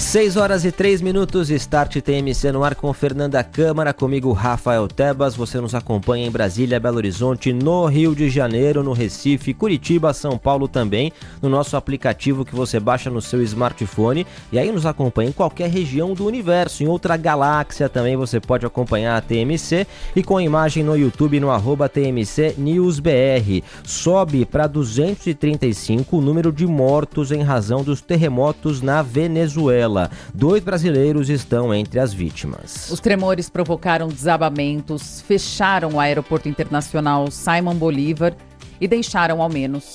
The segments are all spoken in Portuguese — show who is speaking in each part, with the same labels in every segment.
Speaker 1: 6h03, Start TMC no ar com Fernanda Câmara, comigo Rafael Tebas. Você nos acompanha em Brasília, Belo Horizonte, no Rio de Janeiro, no Recife, Curitiba, São Paulo também, no nosso aplicativo que você baixa no seu smartphone, e aí nos acompanha em qualquer região do universo, em outra galáxia também você pode acompanhar a TMC, e com imagem no YouTube no @TMC News BR. Sobe para 235 o número de mortos em razão dos terremotos na Venezuela. 2 brasileiros estão entre as vítimas.
Speaker 2: Os tremores provocaram desabamentos, fecharam o aeroporto internacional Simón Bolívar e deixaram ao menos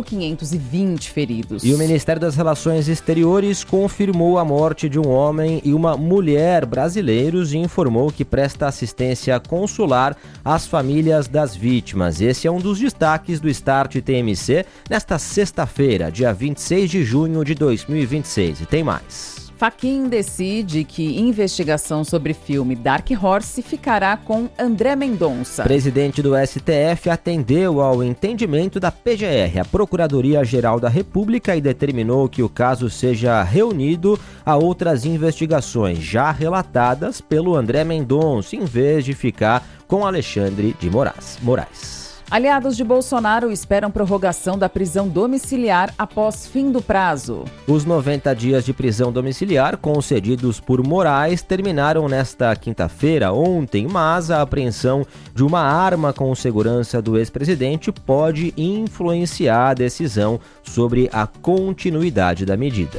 Speaker 2: 1.520 feridos.
Speaker 1: E o Ministério das Relações Exteriores confirmou a morte de um homem e uma mulher brasileiros e informou que presta assistência consular às famílias das vítimas. Esse é um dos destaques do Start TMC nesta sexta-feira, dia 26 de junho de 2026. E tem mais.
Speaker 2: Fachin decide que investigação sobre filme Dark Horse ficará com André Mendonça.
Speaker 1: Presidente do STF atendeu ao entendimento da PGR, a Procuradoria-Geral da República, e determinou que o caso seja reunido a outras investigações já relatadas pelo André Mendonça, em vez de ficar com Alexandre de Moraes.
Speaker 2: Aliados de Bolsonaro esperam prorrogação da prisão domiciliar após fim do prazo.
Speaker 1: Os 90 dias de prisão domiciliar concedidos por Moraes terminaram nesta quinta-feira, ontem, mas a apreensão de uma arma com segurança do ex-presidente pode influenciar a decisão sobre a continuidade da medida.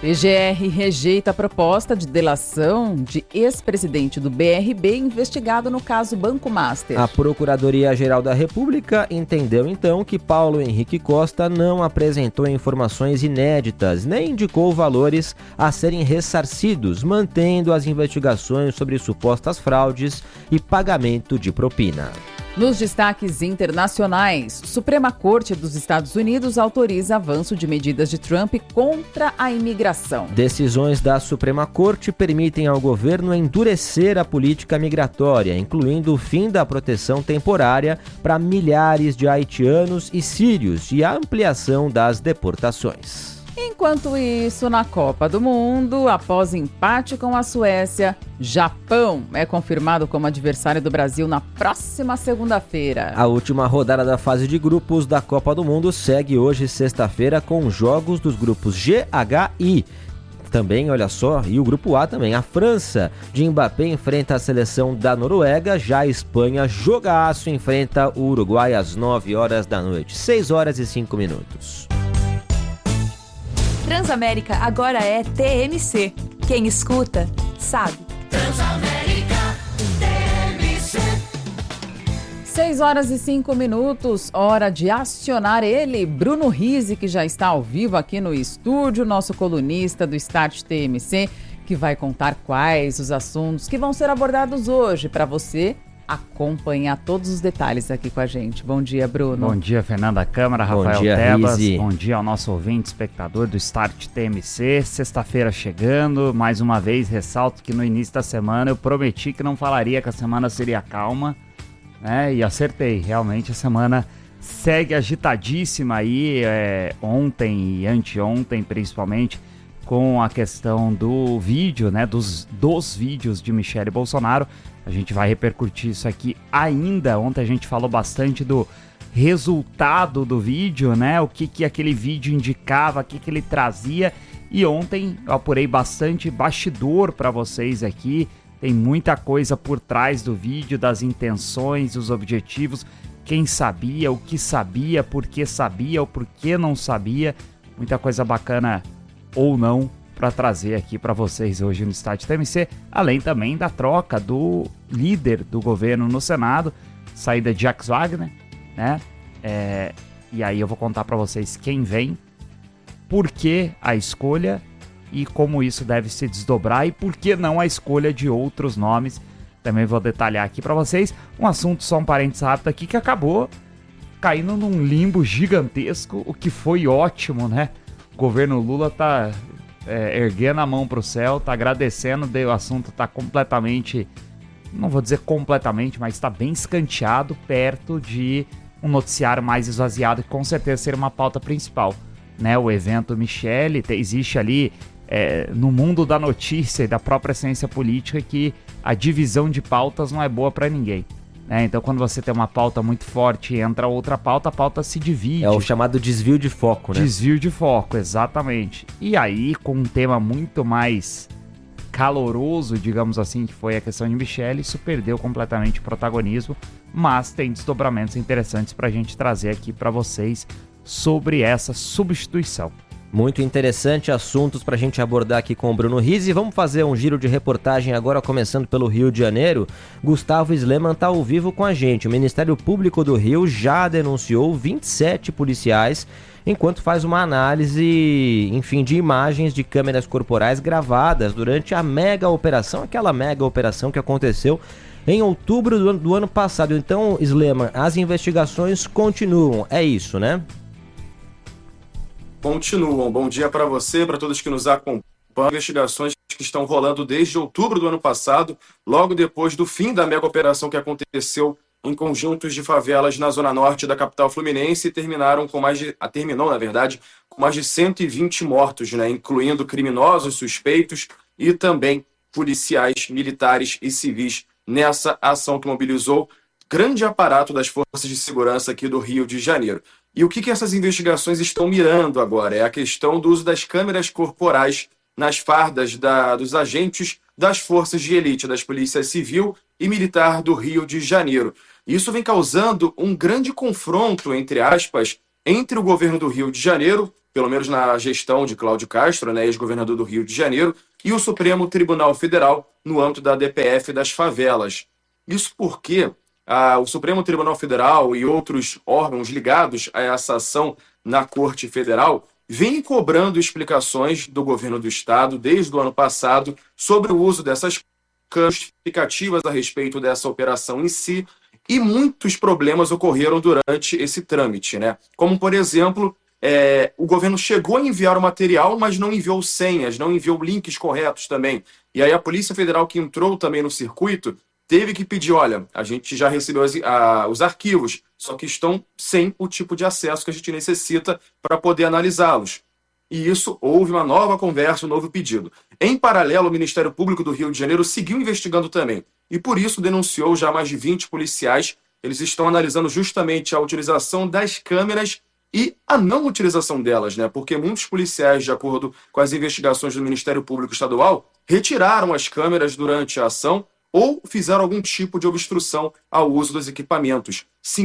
Speaker 2: PGR rejeita a proposta de delação de ex-presidente do BRB investigado no caso Banco Master.
Speaker 1: A Procuradoria-Geral da República entendeu então que Paulo Henrique Costa não apresentou informações inéditas, nem indicou valores a serem ressarcidos, mantendo as investigações sobre supostas fraudes e pagamento de propina.
Speaker 2: Nos destaques internacionais, Suprema Corte dos Estados Unidos autoriza avanço de medidas de Trump contra a imigração.
Speaker 1: Decisões da Suprema Corte permitem ao governo endurecer a política migratória, incluindo o fim da proteção temporária para milhares de haitianos e sírios e a ampliação das deportações.
Speaker 2: Enquanto isso, na Copa do Mundo, após empate com a Suécia, Japão é confirmado como adversário do Brasil na próxima segunda-feira.
Speaker 1: A última rodada da fase de grupos da Copa do Mundo segue hoje, sexta-feira, com jogos dos grupos G, H e I. Também, olha só, e o grupo A também. A França de Mbappé enfrenta a seleção da Noruega, já a Espanha, jogaço, enfrenta o Uruguai às 9h da noite, 6h05.
Speaker 3: Transamérica agora é TMC. Quem escuta, sabe.
Speaker 4: Transamérica TMC.
Speaker 2: 6h05, hora de acionar ele, Bruno Rizzi, que já está ao vivo aqui no estúdio, nosso colunista do Start TMC, que vai contar quais os assuntos que vão ser abordados hoje para você acompanhar todos os detalhes aqui com a gente. Bom dia, Bruno.
Speaker 5: Bom dia, Fernanda Câmara, Rafael
Speaker 1: Bom dia,
Speaker 5: Tebas.
Speaker 1: Rizzi.
Speaker 5: Bom dia ao nosso ouvinte, espectador do Start TMC. Sexta-feira chegando. Mais uma vez, ressalto que no início da semana eu prometi que não falaria que a semana seria calma, né? E acertei. Realmente a semana segue agitadíssima aí, ontem e anteontem principalmente, com a questão do vídeo, né? Dos vídeos de Michele Bolsonaro. A gente vai repercutir isso aqui ainda. Ontem a gente falou bastante do resultado do vídeo, né? O que aquele vídeo indicava, o que ele trazia. E ontem eu apurei bastante bastidor para vocês aqui. Tem muita coisa por trás do vídeo, das intenções, dos objetivos. Quem sabia, o que sabia, por que sabia, o porquê não sabia. Muita coisa bacana ou não para trazer aqui para vocês hoje no Start TMC, além também da troca do líder do governo no Senado, saída de Jacques Wagner, né? E aí eu vou contar para vocês quem vem, por que a escolha e como isso deve se desdobrar e por que não a escolha de outros nomes. Também vou detalhar aqui para vocês um assunto, só um parênteses rápido aqui, que acabou caindo num limbo gigantesco, o que foi ótimo, né? O governo Lula tá erguendo a mão pro céu, tá agradecendo, o assunto tá completamente, não vou dizer completamente, mas tá bem escanteado, perto de um noticiário mais esvaziado, que com certeza seria uma pauta principal, né? O evento Michele, existe ali no mundo da notícia e da própria ciência política que a divisão de pautas não é boa para ninguém. Então, quando você tem uma pauta muito forte e entra outra pauta, a pauta se divide.
Speaker 1: É o chamado desvio de foco, né?
Speaker 5: Desvio de foco, exatamente. E aí, com um tema muito mais caloroso, digamos assim, que foi a questão de Michele, isso perdeu completamente o protagonismo, mas tem desdobramentos interessantes para a gente trazer aqui para vocês sobre essa substituição.
Speaker 1: Muito interessante, assuntos para a gente abordar aqui com o Bruno Rizzi. Vamos fazer um giro de reportagem agora, começando pelo Rio de Janeiro. Gustavo Sleman está ao vivo com a gente. O Ministério Público do Rio já denunciou 27 policiais, enquanto faz uma análise, enfim, de imagens de câmeras corporais gravadas durante a mega operação, aquela mega operação que aconteceu em outubro do ano passado. Então, Sleman, as investigações continuam, é isso, né?
Speaker 6: Continuam. Bom dia para você, para todos que nos acompanham. Investigações que estão rolando desde outubro do ano passado, logo depois do fim da mega operação que aconteceu em conjuntos de favelas na zona norte da capital fluminense e terminou, na verdade, com mais de 120 mortos, né, incluindo criminosos, suspeitos e também policiais, militares e civis nessa ação que mobilizou grande aparato das forças de segurança aqui do Rio de Janeiro. E o que essas investigações estão mirando agora? É a questão do uso das câmeras corporais nas fardas dos agentes das forças de elite, das polícias civil e militar do Rio de Janeiro. Isso vem causando um grande confronto, entre aspas, entre o governo do Rio de Janeiro, pelo menos na gestão de Cláudio Castro, né, ex-governador do Rio de Janeiro, e o Supremo Tribunal Federal no âmbito da DPF das favelas. Isso porque o Supremo Tribunal Federal e outros órgãos ligados a essa ação na Corte Federal vêm cobrando explicações do governo do Estado desde o ano passado sobre o uso dessas câmeras, justificativas a respeito dessa operação em si, e muitos problemas ocorreram durante esse trâmite, né? Como, por exemplo, o governo chegou a enviar o material, mas não enviou senhas, não enviou links corretos também. E aí a Polícia Federal, que entrou também no circuito, teve que pedir, olha, a gente já recebeu os arquivos, só que estão sem o tipo de acesso que a gente necessita para poder analisá-los. E isso, houve uma nova conversa, um novo pedido. Em paralelo, o Ministério Público do Rio de Janeiro seguiu investigando também. E por isso denunciou já mais de 20 policiais. Eles estão analisando justamente a utilização das câmeras e a não utilização delas, né? Porque muitos policiais, de acordo com as investigações do Ministério Público Estadual, retiraram as câmeras durante a ação ou fizeram algum tipo de obstrução ao uso dos equipamentos.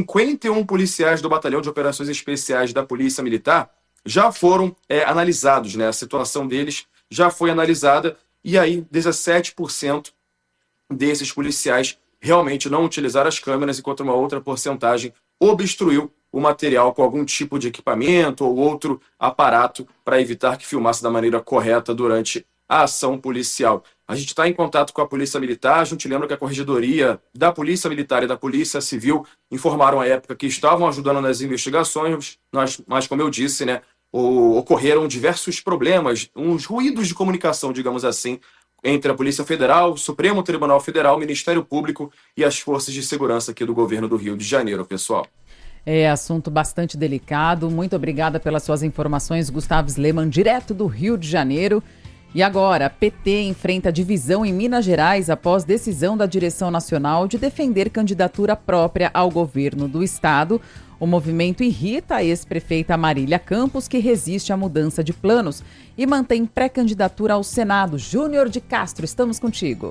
Speaker 6: 51 policiais do Batalhão de Operações Especiais da Polícia Militar já foram analisados, né? A situação deles já foi analisada e aí 17% desses policiais realmente não utilizaram as câmeras, enquanto uma outra porcentagem obstruiu o material com algum tipo de equipamento ou outro aparato para evitar que filmasse da maneira correta durante a ação policial. A gente está em contato com a Polícia Militar. A gente lembra que a Corregedoria da Polícia Militar e da Polícia Civil informaram à época que estavam ajudando nas investigações, mas como eu disse, né, ocorreram diversos problemas, uns ruídos de comunicação, digamos assim, entre a Polícia Federal, o Supremo Tribunal Federal, o Ministério Público e as forças de segurança aqui do governo do Rio de Janeiro, pessoal.
Speaker 2: É assunto bastante delicado. Muito obrigada pelas suas informações, Gustavo Sleman, direto do Rio de Janeiro. E agora, PT enfrenta divisão em Minas Gerais após decisão da direção nacional de defender candidatura própria ao governo do estado. O movimento irrita a ex-prefeita Marília Campos, que resiste à mudança de planos e mantém pré-candidatura ao Senado. Júnior de Castro, estamos contigo.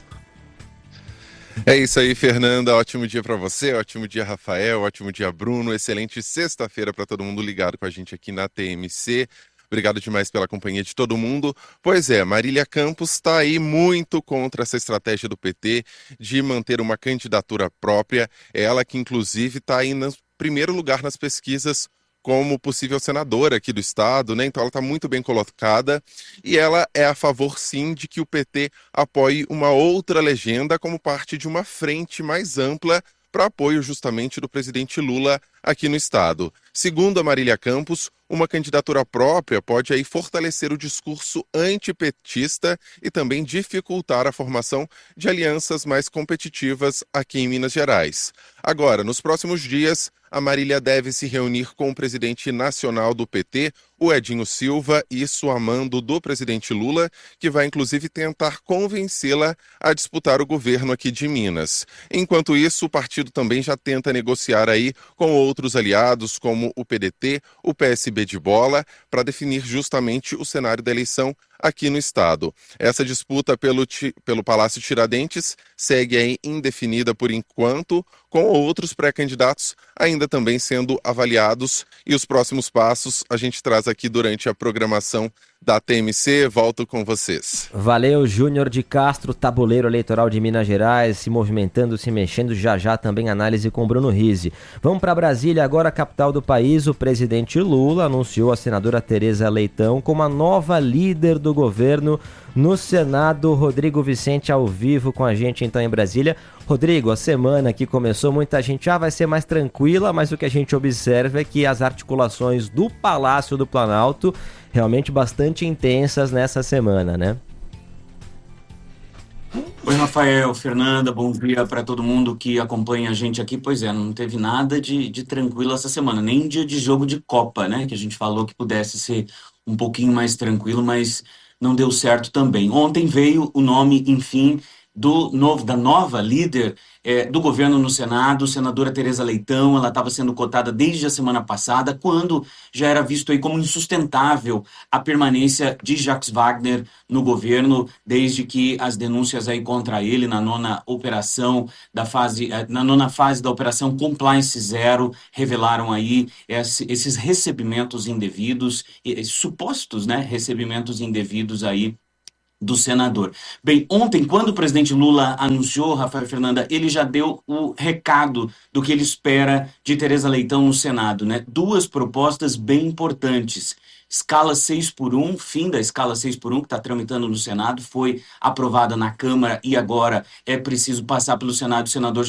Speaker 7: É isso aí, Fernanda. Ótimo dia para você, ótimo dia, Rafael, ótimo dia, Bruno. Excelente sexta-feira para todo mundo ligado com a gente aqui na TMC. Obrigado demais pela companhia de todo mundo. Pois é, Marília Campos está aí muito contra essa estratégia do PT de manter uma candidatura própria. Ela que, inclusive, está aí no primeiro lugar nas pesquisas como possível senadora aqui do estado, né? Então ela está muito bem colocada e ela é a favor, sim, de que o PT apoie uma outra legenda como parte de uma frente mais ampla para apoio justamente do presidente Lula aqui no estado. Segundo a Marília Campos, uma candidatura própria pode aí fortalecer o discurso antipetista e também dificultar a formação de alianças mais competitivas aqui em Minas Gerais. Agora, nos próximos dias, a Marília deve se reunir com o presidente nacional do PT, o Edinho Silva, e Suamando do presidente Lula, que vai inclusive tentar convencê-la a disputar o governo aqui de Minas. Enquanto isso, o partido também já tenta negociar aí com outros aliados, como o PDT, o PSB de Bola, para definir justamente o cenário da eleição aqui no estado. Essa disputa pelo Palácio Tiradentes segue aí indefinida por enquanto, com outros pré-candidatos ainda também sendo avaliados, e os próximos passos a gente traz aqui durante a programação da TMC. Volto com vocês.
Speaker 1: Valeu, Júnior de Castro, tabuleiro eleitoral de Minas Gerais, se movimentando, se mexendo, já também análise com Bruno Rizzi. Vamos para Brasília, agora capital do país. O presidente Lula anunciou a senadora Tereza Leitão como a nova líder do governo no Senado. Rodrigo Vicente ao vivo com a gente então em Brasília. Rodrigo, a semana que começou, muita gente vai ser mais tranquila, mas o que a gente observa é que as articulações do Palácio do Planalto realmente bastante intensas nessa semana, né?
Speaker 8: Oi, Rafael, Fernanda, bom dia para todo mundo que acompanha a gente aqui. Pois é, não teve nada de tranquilo essa semana, nem dia de jogo de Copa, né? Que a gente falou que pudesse ser um pouquinho mais tranquilo, mas não deu certo também. Ontem veio o nome, enfim, da nova líder do governo no Senado, senadora Tereza Leitão. Ela estava sendo cotada desde a semana passada, quando já era visto aí como insustentável a permanência de Jacques Wagner no governo, desde que as denúncias aí contra ele na nona fase da operação Compliance Zero revelaram aí esses recebimentos indevidos, supostos, né, recebimentos indevidos aí do senador. Bem, ontem, quando o presidente Lula anunciou, Rafael e Fernanda, ele já deu o recado do que ele espera de Tereza Leitão no Senado, né? Duas propostas bem importantes. Escala 6x1, fim da escala 6x1, que está tramitando no Senado, foi aprovada na Câmara e agora é preciso passar pelo Senado.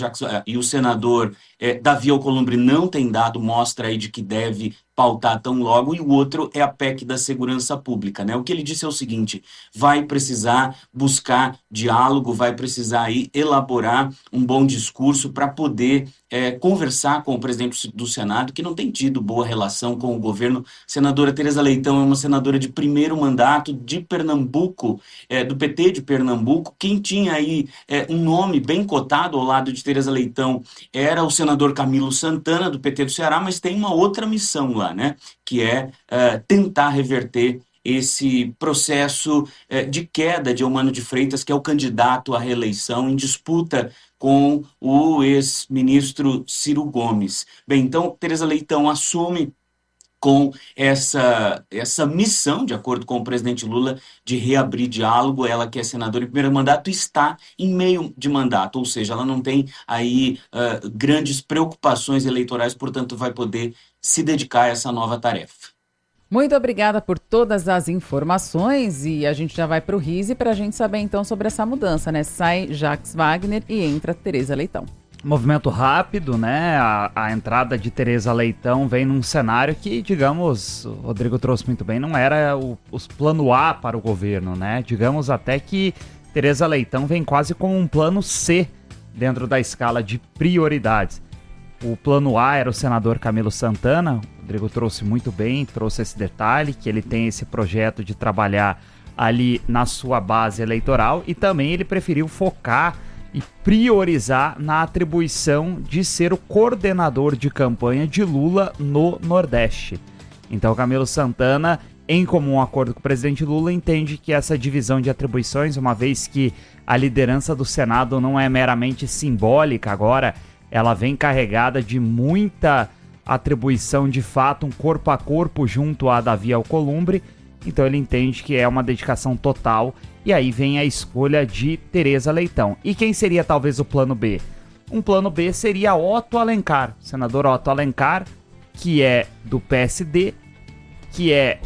Speaker 8: O senador Davi Alcolumbre não tem dado mostra aí de que deve pautar tão logo, e o outro é a PEC da segurança pública, né? O que ele disse é o seguinte: vai precisar buscar diálogo, vai precisar aí elaborar um bom discurso para poder conversar com o presidente do Senado, que não tem tido boa relação com o governo. Senadora Tereza Leitão é uma senadora de primeiro mandato de Pernambuco, do PT de Pernambuco. Quem tinha aí um nome bem cotado ao lado de Tereza Leitão era o senador Camilo Santana, do PT do Ceará, mas tem uma outra missão lá, né? Que é tentar reverter esse processo de queda de Eumano de Freitas, que é o candidato à reeleição em disputa com o ex-ministro Ciro Gomes. Bem, então, Tereza Leitão assume com essa missão, de acordo com o presidente Lula, de reabrir diálogo. Ela, que é senadora em primeiro mandato, está em meio de mandato, ou seja, ela não tem aí grandes preocupações eleitorais, portanto vai poder se dedicar a essa nova tarefa.
Speaker 2: Muito obrigada por todas as informações, e a gente já vai para o Rizzi para a gente saber então sobre essa mudança, né? Sai Jacques Wagner e entra Tereza Leitão.
Speaker 5: Movimento rápido, né? A entrada de Tereza Leitão vem num cenário que, digamos, o Rodrigo trouxe muito bem, não era os plano A para o governo, né? Digamos até que Tereza Leitão vem quase como um plano C dentro da escala de prioridades. O plano A era o senador Camilo Santana. O Rodrigo trouxe muito bem, trouxe esse detalhe, que ele tem esse projeto de trabalhar ali na sua base eleitoral, e também ele preferiu focar e priorizar na atribuição de ser o coordenador de campanha de Lula no Nordeste. Então o Camilo Santana, em comum acordo com o presidente Lula, entende que essa divisão de atribuições, uma vez que a liderança do Senado não é meramente simbólica agora, ela vem carregada de muita atribuição de fato, um corpo a corpo junto a Davi Alcolumbre. Então ele entende que é uma dedicação total, e aí vem a escolha de Tereza Leitão. E quem seria talvez o plano B? Um plano B seria Otto Alencar, senador Otto Alencar, que é do PSD, que é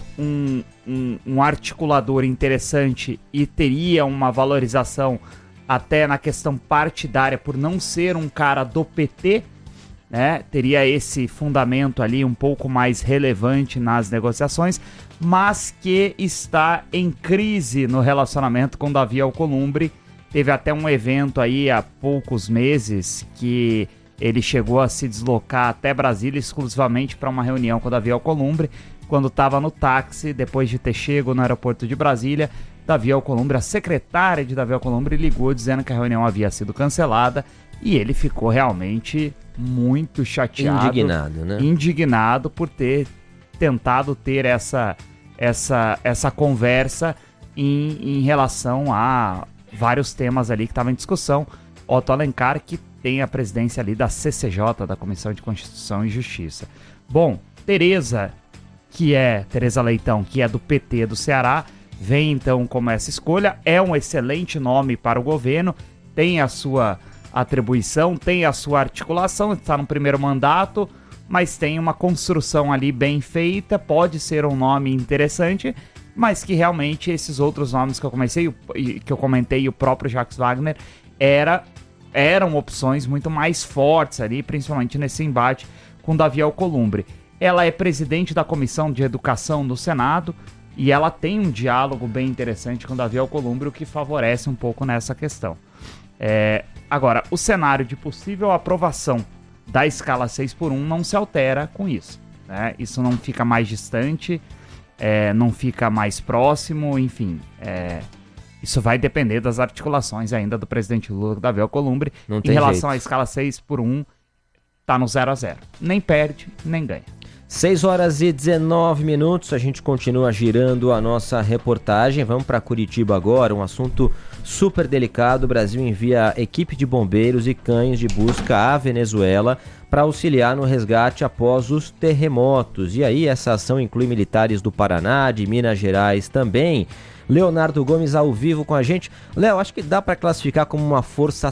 Speaker 5: um articulador interessante e teria uma valorização até na questão partidária por não ser um cara do PT, né, teria esse fundamento ali um pouco mais relevante nas negociações, mas que está em crise no relacionamento com Davi Alcolumbre. Teve até um evento aí há poucos meses que ele chegou a se deslocar até Brasília exclusivamente para uma reunião com o Davi Alcolumbre. Quando estava no táxi, depois de ter chego no aeroporto de Brasília, Davi Alcolumbre, a secretária de Davi Alcolumbre, ligou dizendo que a reunião havia sido cancelada e ele ficou realmente muito chateado.
Speaker 1: Indignado, né?
Speaker 5: Indignado por ter tentado ter essa conversa em relação a vários temas ali que estavam em discussão. Otto Alencar, que tem a presidência ali da CCJ, da Comissão de Constituição e Justiça. Bom, Tereza Leitão, que é do PT do Ceará, vem então como essa escolha. É um excelente nome para o governo, tem a sua atribuição, tem a sua articulação, está no primeiro mandato, mas tem uma construção ali bem feita, pode ser um nome interessante, mas que realmente esses outros nomes que eu comentei, o próprio Jacques Wagner, eram opções muito mais fortes ali, principalmente nesse embate com Davi Alcolumbre. Ela é presidente da Comissão de Educação do Senado e ela tem um diálogo bem interessante com Davi Alcolumbre, o que favorece um pouco nessa questão. Agora, o cenário de possível aprovação da escala 6x1 não se altera com isso, né? Isso não fica mais distante, não fica mais próximo, enfim... Isso vai depender das articulações ainda do presidente Lula com Davi Alcolumbre. Em relação à escala 6x1, tá no 0-0. Nem perde, nem ganha.
Speaker 1: 6h19, a gente continua girando a nossa reportagem. Vamos para Curitiba agora, um assunto super delicado. O Brasil envia equipe de bombeiros e cães de busca à Venezuela para auxiliar no resgate após os terremotos. E aí, essa ação inclui militares do Paraná, de Minas Gerais também. Leonardo Gomes ao vivo com a gente. Léo, acho que dá para classificar como uma força